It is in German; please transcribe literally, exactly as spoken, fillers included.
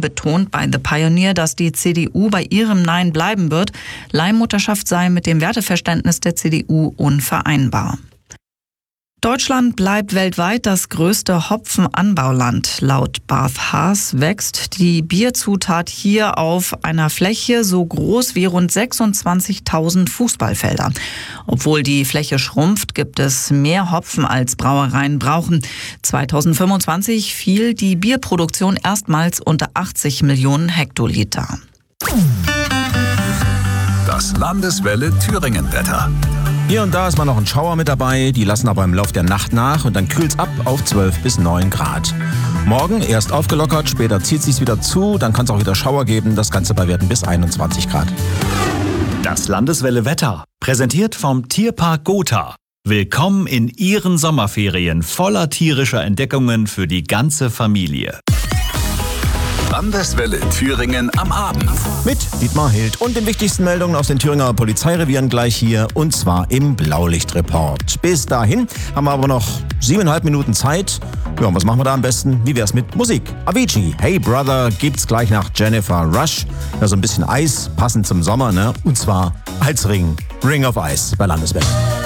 betont bei The Pioneer, dass die C D U bei ihrem Nein bleiben wird. Leihmutterschaft sei mit dem Werteverständnis der C D U unvereinbar. Deutschland bleibt weltweit das größte Hopfenanbauland. Laut Barth Haas wächst die Bierzutat hier auf einer Fläche so groß wie rund sechsundzwanzigtausend Fußballfelder. Obwohl die Fläche schrumpft, gibt es mehr Hopfen als Brauereien brauchen. zweitausendfünfundzwanzig fiel die Bierproduktion erstmals unter achtzig Millionen Hektoliter. Das Landeswelle Thüringen-Wetter. Hier und da ist mal noch ein Schauer mit dabei, die lassen aber im Lauf der Nacht nach und dann kühlt's ab auf zwölf bis neun Grad. Morgen erst aufgelockert, später zieht sich's wieder zu, dann kann es auch wieder Schauer geben, das Ganze bei Werten bis einundzwanzig Grad. Das Landeswelle Wetter, präsentiert vom Tierpark Gotha. Willkommen in Ihren Sommerferien voller tierischer Entdeckungen für die ganze Familie. Landeswelle Thüringen am Abend. Mit Dietmar Hild und den wichtigsten Meldungen aus den Thüringer Polizeirevieren gleich hier und zwar im Blaulichtreport. Bis dahin haben wir aber noch siebeneinhalb Minuten Zeit. Ja, und was machen wir da am besten? Wie wär's mit Musik? Avicii, Hey Brother, gibt's gleich nach Jennifer Rush. Ja, so ein bisschen Eis, passend zum Sommer, ne? Und zwar als Ring. Ring of Ice bei Landeswelle.